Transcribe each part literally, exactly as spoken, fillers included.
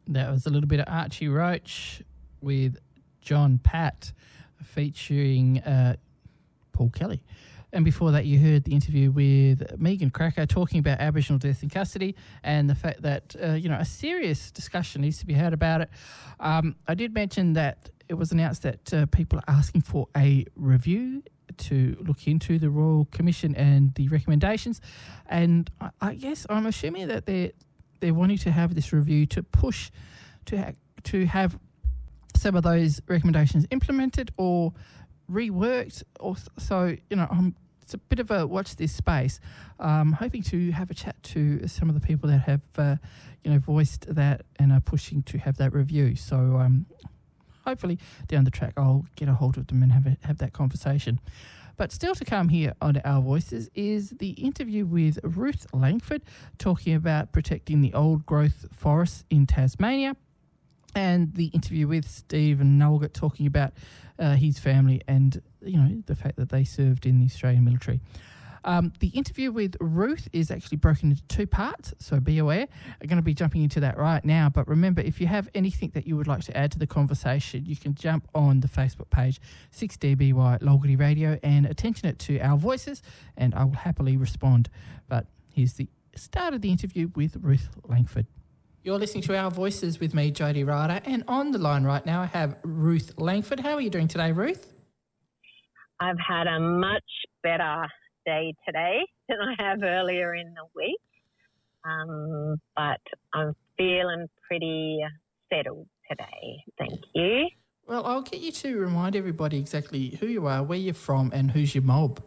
That was a little bit of Archie Roach with John Pat featuring uh, Paul Kelly. And before that, you heard the interview with Megan Cracker talking about Aboriginal death in custody and the fact that, uh, you know, a serious discussion needs to be had about it. Um, I did mention that it was announced that uh, people are asking for a review to look into the Royal Commission and the recommendations. And I, I guess I'm assuming that they're, they're wanting to have this review to push to ha- to have some of those recommendations implemented or reworked. Or so, you know, I'm, it's a bit of a watch this space. I'm hoping to have a chat to some of the people that have, uh, you know, voiced that and are pushing to have that review. So um, hopefully down the track I'll get a hold of them and have a, have that conversation. But still to come here on Our Voices is the interview with Ruth Langford talking about protecting the old growth forests in Tasmania, and the interview with Stephen Nulgett talking about uh, his family and, you know, the fact that they served in the Australian military. Um, the interview with Ruth is actually broken into two parts, so be aware. I'm going to be jumping into that right now. But remember, if you have anything that you would like to add to the conversation, you can jump on the Facebook page, six D B Y Lolgity Radio, and attention it to Our Voices, and I will happily respond. But here's the start of the interview with Ruth Langford. You're listening to Our Voices with me, Jody Ryder, and on the line right now I have Ruth Langford. How are you doing today, Ruth? I've had a much better day today than I have earlier in the week, um, but I'm feeling pretty settled today. Thank you. Well, I'll get you to remind everybody exactly who you are, where you're from, and who's your mob.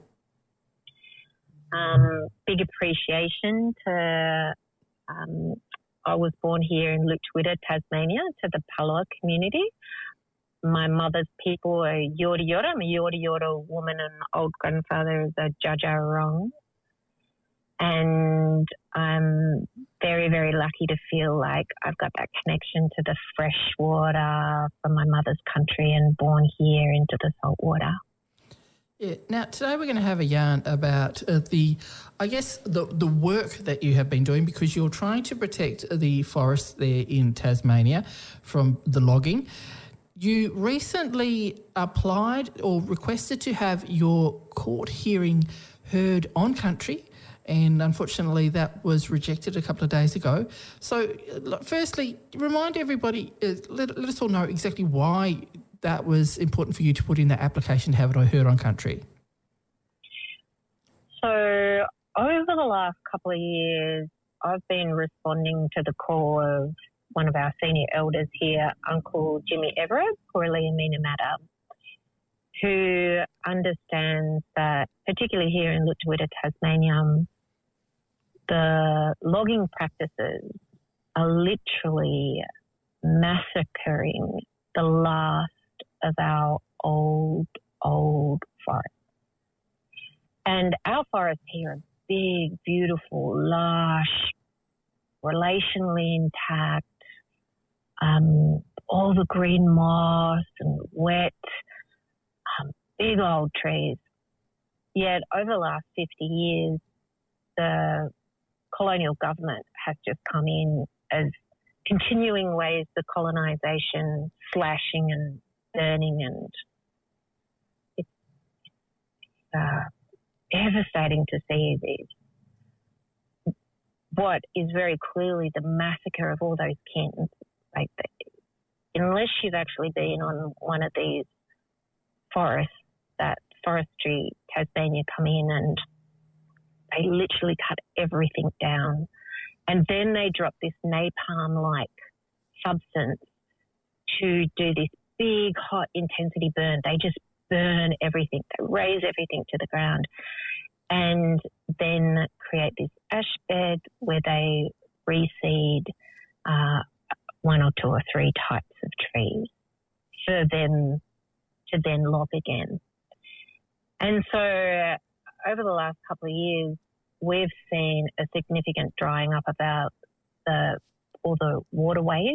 Um, big appreciation to... Um, I was born here in Lutruwita, Tasmania, to the Palawa community. My mother's people are Yorta Yorta. I'm a Yorta Yorta woman, and old grandfather is a Djadjarurrung. And I'm very, very lucky to feel like I've got that connection to the fresh water from my mother's country and born here into the salt water. Yeah. Now, today we're going to have a yarn about uh, the, I guess, the the work that you have been doing, because you're trying to protect the forests there in Tasmania from the logging. You recently applied or requested to have your court hearing heard on country, and unfortunately that was rejected a couple of days ago. So, firstly, remind everybody, uh, let, let us all know exactly why that was important for you to put in that application to have it heard on country. So over the last couple of years, I've been responding to the call of one of our senior elders here, Uncle Jimmy Everett, Corleamina Matter, who understands that, particularly here in Lutruwita, Tasmania, the logging practices are literally massacring the last of our old, old forests. And our forests here are big, beautiful, lush, relationally intact, um, all the green moss and wet, um, big old trees. Yet over the last fifty years, the colonial government has just come in as continuing ways the colonisation, slashing and burning, and it's uh, devastating to see this. What is very clearly the massacre of all those kins. Like, the, unless you've actually been on one of these forests, that Forestry Tasmania come in and they literally cut everything down, and then they drop this napalm-like substance to do this big, hot intensity burn. They just burn everything. They raise everything to the ground and then create this ash bed where they reseed uh, one or two or three types of trees for them to then log again. And so over the last couple of years, we've seen a significant drying up about the all the waterways,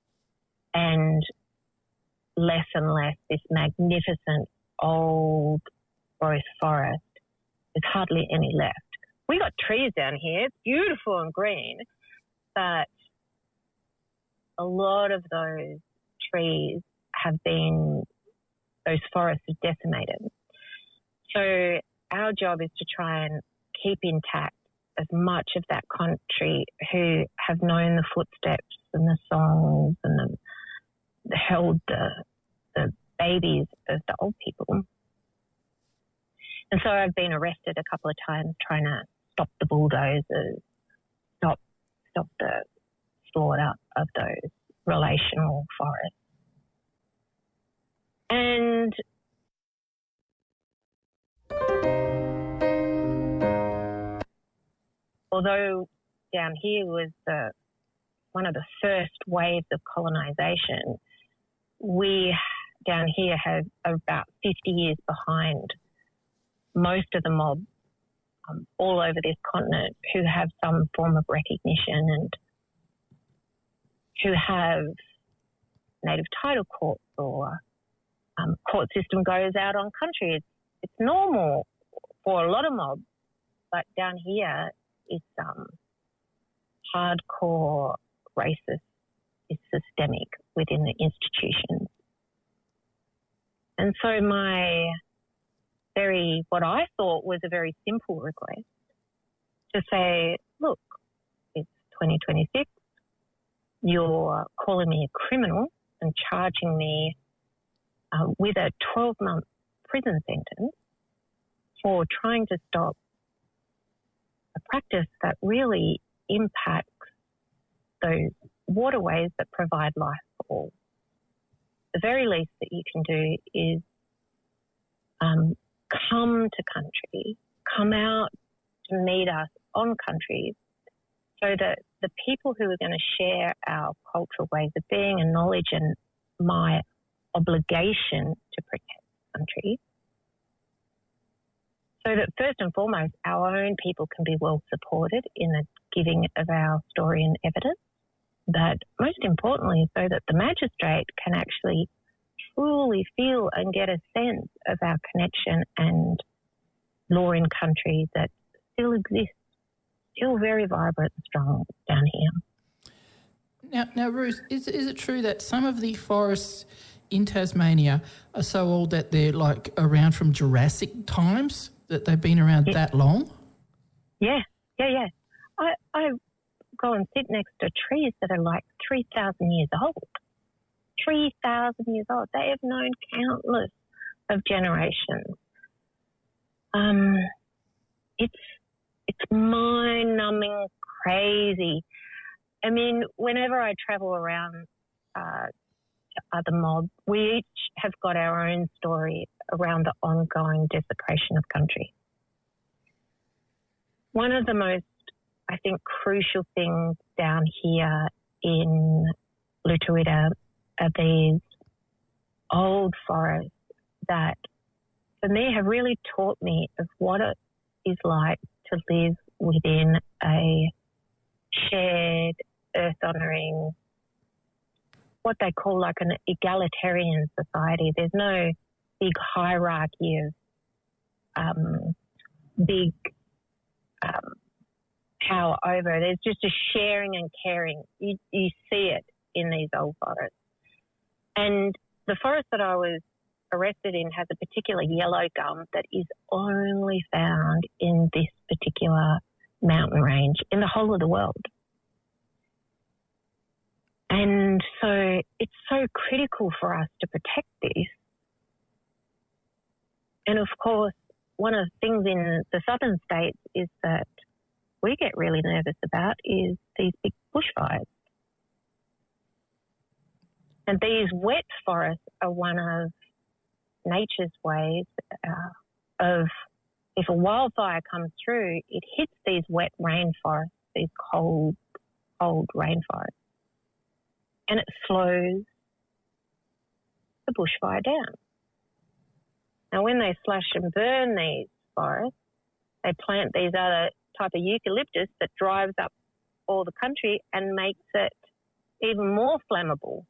and less and less this magnificent old growth forest. There's hardly any left. We got trees down here. It's beautiful and green, but a lot of those trees have been, those forests are decimated. So our job is to try and keep intact as much of that country who have known the footsteps and the songs and the, held the, the babies of the old people. And so I've been arrested a couple of times trying to stop the bulldozers, stop stop the slaughter of those relational forests. And although down here was the one of the first waves of colonisation, we down here have about fifty years behind most of the mob um, all over this continent who have some form of recognition and who have native title courts or um, court system goes out on country. It's, it's normal for a lot of mobs, but down here it's um, hardcore racist, it's systemic within the institutions. And so my very, what I thought was a very simple request to say, look, it's twenty twenty-six, you're calling me a criminal and charging me uh, with a twelve-month prison sentence for trying to stop a practice that really impacts those waterways that provide life for all. The very least that you can do is um, come to country, come out to meet us on country so that the people who are going to share our cultural ways of being acknowledge and my obligation to protect the country, so that first and foremost our own people can be well supported in the giving of our story and evidence, but most importantly so that the magistrate can actually truly feel and get a sense of our connection and law in country that still exists, still very vibrant and strong down here. Now, now, Ruth, is is it true that some of the forests in Tasmania are so old that they're like around from Jurassic times, that they've been around yeah. that long? Yeah, yeah, yeah. I, I go and sit next to trees that are like three thousand years old. three thousand years old. They have known countless of generations. Um, it's it's mind-numbing, crazy. I mean, whenever I travel around uh, to other mobs, we each have got our own story around the ongoing desecration of country. One of the most, I think, crucial things down here in Lutruwita are these old forests that, for me, have really taught me of what it is like to live within a shared, earth-honouring, what they call like an egalitarian society. There's no big hierarchy of um, big um, power over. There's just a sharing and caring. You, you see it in these old forests. And the forest that I was arrested in has a particular yellow gum that is only found in this particular mountain range in the whole of the world. And so it's so critical for us to protect this. And of course, one of the things in the southern states is that we get really nervous about is these big bushfires. And these wet forests are one of nature's ways uh, of, if a wildfire comes through, it hits these wet rainforests, these cold, cold rainforests, and it slows the bushfire down. Now, when they slash and burn these forests, they plant these other type of eucalyptus that drives up all the country and makes it even more flammable.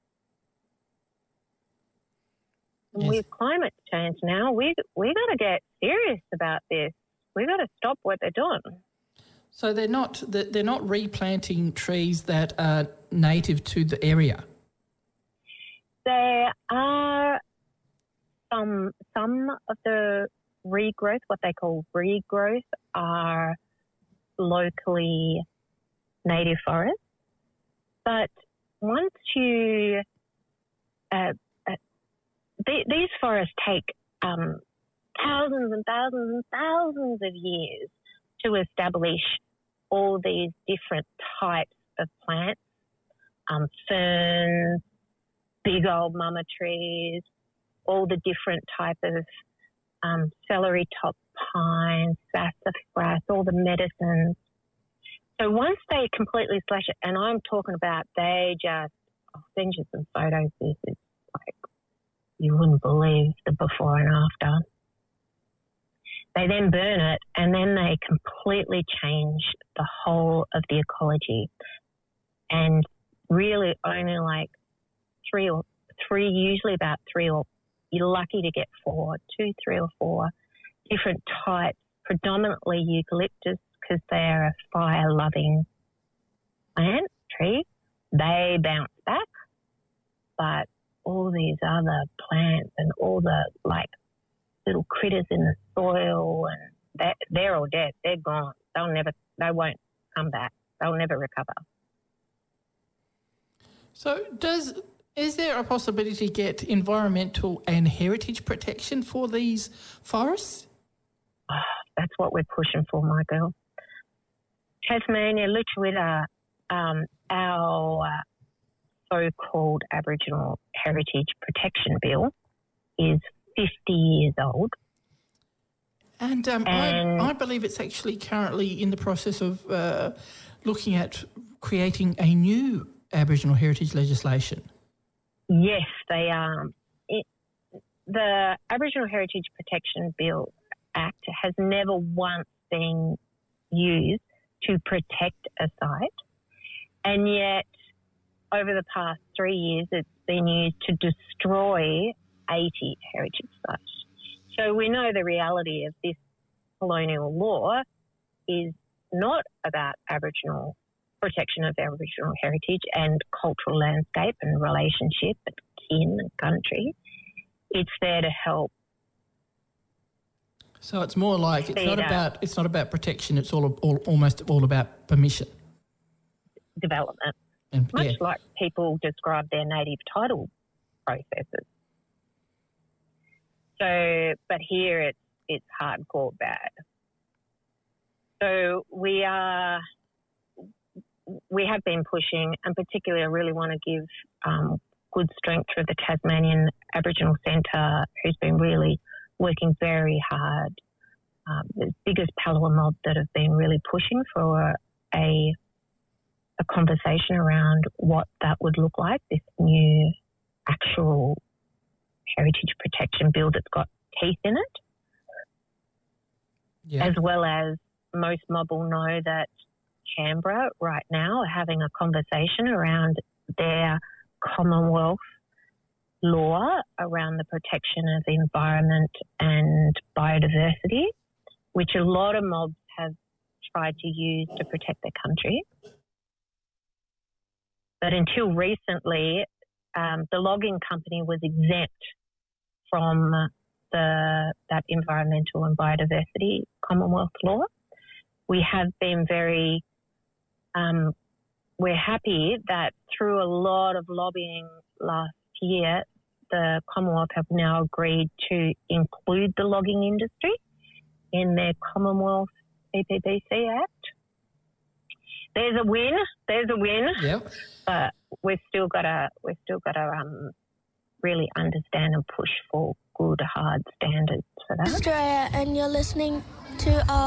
Yes. With climate change now, we we got to get serious about this. We got to stop what they're doing. So they're not they're not replanting trees that are native to the area? There are some some of the regrowth, what they call regrowth, are locally native forests. But once you, uh, uh, th- these forests take um, thousands and thousands and thousands of years to establish all these different types of plants, um, ferns, big old mama trees, all the different type of um, celery top pine, sassafras, all the medicines. So once they completely slash it, and I'm talking about they just, I'll send you some photos. This is like, you wouldn't believe the before and after. They then burn it, and then they completely change the whole of the ecology. And really only like three or three, usually about three or, you're lucky to get four, two, three or four different types, predominantly eucalyptus, because they are a fire-loving plant, tree. They bounce back, but all these other plants and all the, like, little critters in the soil, and they're, they're all dead. They're gone. They'll never, they won't come back. They'll never recover. So does... Is there a possibility to get environmental and heritage protection for these forests? Oh, that's what we're pushing for, my girl. Tasmania, Lutruwita, um, our uh, so-called Aboriginal Heritage Protection Bill is fifty years old. And, um, and I, I believe it's actually currently in the process of uh, looking at creating a new Aboriginal heritage legislation. Yes, they are. It, the Aboriginal Heritage Protection Bill Act has never once been used to protect a site, and yet over the past three years it's been used to destroy eighty heritage sites. So we know the reality of this colonial law is not about Aboriginal protection of Aboriginal heritage and cultural landscape and relationship and kin and country. It's there to help. So it's more like it's not about it's not about protection. It's all, all almost all about permission, development, and, much yeah. like people describe their native title processes. So, but here it's it's hardcore bad. So we are. We have been pushing, and particularly I really want to give um, good strength to the Tasmanian Aboriginal Centre, who's been really working very hard. Um, the biggest Palawa mob that have been really pushing for a a conversation around what that would look like, this new actual heritage protection bill that's got teeth in it. Yeah. As well as most mob will know that Canberra right now are having a conversation around their Commonwealth law around the protection of the environment and biodiversity, which a lot of mobs have tried to use to protect their country. But until recently, um, the logging company was exempt from the that environmental and biodiversity Commonwealth law. We have been very Um, we're happy that through a lot of lobbying last year, the Commonwealth have now agreed to include the logging industry in their Commonwealth E P B C Act. There's a win. There's a win. Yep. But we've still got to we've still got to um, really understand and push for good, hard standards for that. Australia, and you're listening to our